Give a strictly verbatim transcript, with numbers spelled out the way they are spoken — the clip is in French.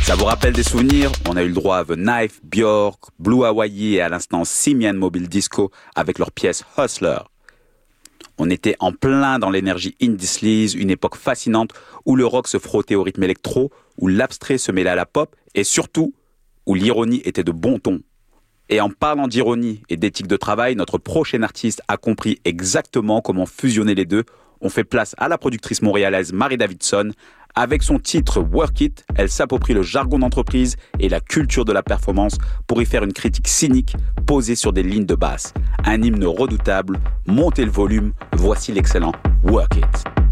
Ça vous rappelle des souvenirs? On a eu le droit à The Knife, Björk, Blue Hawaii et à l'instant Simian Mobile Disco avec leur pièce Hustler. On était en plein dans l'énergie indie sleaze, une époque fascinante où le rock se frottait au rythme électro, où l'abstrait se mêlait à la pop et surtout où l'ironie était de bon ton. Et en parlant d'ironie et d'éthique de travail, notre prochain artiste a compris exactement comment fusionner les deux. On fait place à la productrice montréalaise Marie Davidson. Avec son titre Work It, elle s'approprie le jargon d'entreprise et la culture de la performance pour y faire une critique cynique posée sur des lignes de basse. Un hymne redoutable, montez le volume, voici l'excellent Work It.